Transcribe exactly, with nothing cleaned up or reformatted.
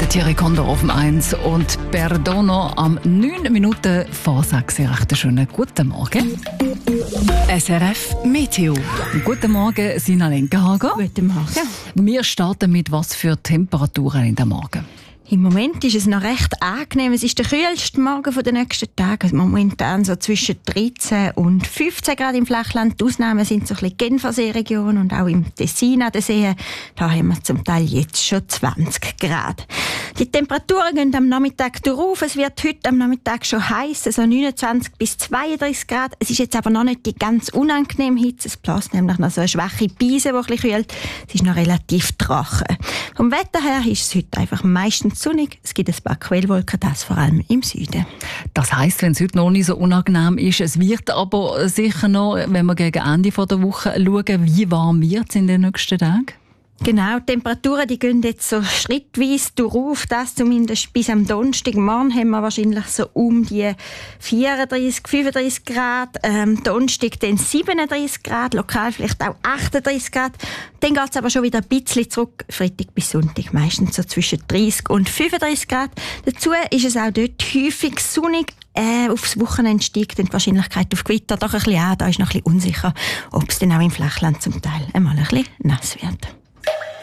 der Thierry Condor auf dem eins und Perdono am neun Minuten vor sechs. Recht schönen guten Morgen. S R F Meteo. Guten Morgen, Sina Lenkenhager. Guten Morgen. Wir starten mit was für Temperaturen in der Morgen. Im Moment ist es noch recht angenehm. Es ist der kühlste Morgen der nächsten Tage. Momentan so zwischen dreizehn und fünfzehn Grad im Flachland. Die Ausnahmen sind so ein bisschen Genfersee-Region und auch im Tessin an den Seen. Da haben wir zum Teil jetzt schon zwanzig Grad. Die Temperaturen gehen am Nachmittag drauf. Es wird heute am Nachmittag schon heiß, also neunundzwanzig bis zweiunddreißig Grad. Es ist jetzt aber noch nicht die ganz unangenehme Hitze. Es bläst nämlich noch so eine schwache Brise, die ein bisschen kühlt. Es ist noch relativ trocken. Vom Wetter her ist es heute einfach meistens sonnig. Es gibt ein paar Quellwolken, das vor allem im Süden. Das heisst, wenn es heute noch nicht so unangenehm ist, es wird aber sicher noch, wenn wir gegen Ende der Woche schauen, wie warm wird es in den nächsten Tagen? Genau, die Temperaturen die gehen jetzt so schrittweise durch, das zumindest bis am Donnerstag. Morgen haben wir wahrscheinlich so um die vierunddreißig, fünfunddreißig Grad, ähm, Donnerstag dann siebenunddreißig Grad, lokal vielleicht auch achtunddreißig Grad. Dann geht es aber schon wieder ein bisschen zurück, Freitag bis Sonntag, meistens so zwischen dreißig und fünfunddreißig Grad. Dazu ist es auch dort häufig sonnig. Äh, aufs Wochenende steigt die Wahrscheinlichkeit auf Gewitter doch ein bisschen an. Da ist noch ein bisschen unsicher, ob es dann auch im Flachland zum Teil einmal ein bisschen nass wird.